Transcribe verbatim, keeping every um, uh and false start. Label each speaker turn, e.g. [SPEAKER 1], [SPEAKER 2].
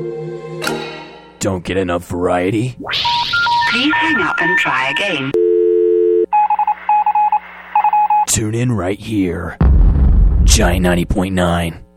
[SPEAKER 1] Don't get enough variety?
[SPEAKER 2] Please hang up and try again.
[SPEAKER 1] Tune in right here. Giant ninety point nine.